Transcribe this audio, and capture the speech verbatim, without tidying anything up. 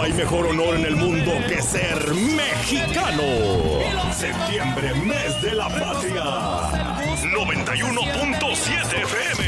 hay mejor honor en el mundo que ser mexicano. Septiembre, mes de la patria.